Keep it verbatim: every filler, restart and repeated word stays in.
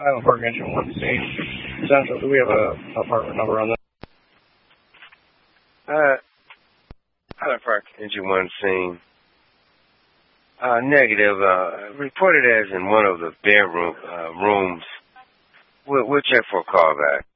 Highland Park Engine one C. Central, do we have a apartment number on that? Uh, Highland Park Engine one scene. Uh, negative, uh, reported as in one of the bedroom, uh, rooms. We'll, we'll check for a call back.